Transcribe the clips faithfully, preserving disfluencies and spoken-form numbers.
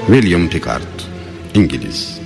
William Pickard, İngiliz.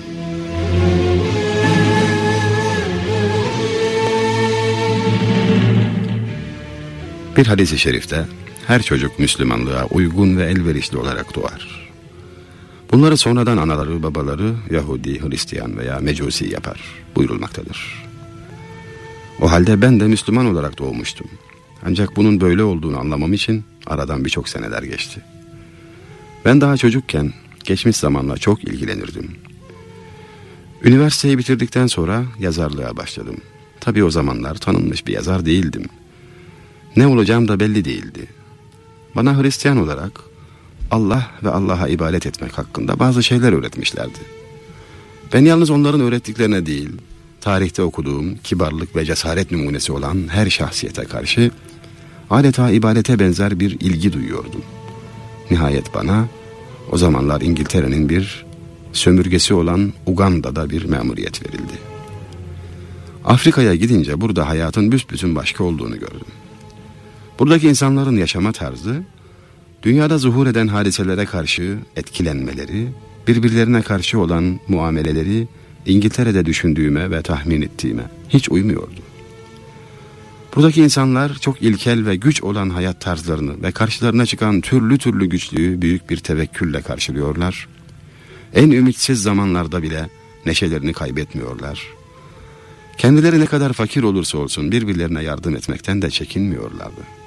Bir hadis-i şerifte her çocuk Müslümanlığa uygun ve elverişli olarak doğar. Bunları sonradan anaları babaları Yahudi, Hristiyan veya Mecusi yapar buyurulmaktadır. O halde ben de Müslüman olarak doğmuştum. Ancak bunun böyle olduğunu anlamam için aradan birçok seneler geçti. Ben daha çocukken geçmiş zamanla çok ilgilenirdim. Üniversiteyi bitirdikten sonra yazarlığa başladım. Tabii o zamanlar tanınmış bir yazar değildim. Ne olacağım da belli değildi. Bana Hristiyan olarak Allah ve Allah'a ibadet etmek hakkında bazı şeyler öğretmişlerdi. Ben yalnız onların öğrettiklerine değil, tarihte okuduğum kibarlık ve cesaret numunesi olan her şahsiyete karşı adeta ibadete benzer bir ilgi duyuyordum. Nihayet bana o zamanlar İngiltere'nin bir sömürgesi olan Uganda'da bir memuriyet verildi. Afrika'ya gidince burada hayatın büsbütün başka olduğunu gördüm. Buradaki insanların yaşama tarzı, dünyada zuhur eden hadiselere karşı etkilenmeleri, birbirlerine karşı olan muameleleri İngiltere'de düşündüğüme ve tahmin ettiğime hiç uymuyordu. Buradaki insanlar çok ilkel ve güç olan hayat tarzlarını ve karşılarına çıkan türlü türlü güçlüğü büyük bir tevekkülle karşılıyorlar. En ümitsiz zamanlarda bile neşelerini kaybetmiyorlar. Kendileri ne kadar fakir olursa olsun birbirlerine yardım etmekten de çekinmiyorlardı.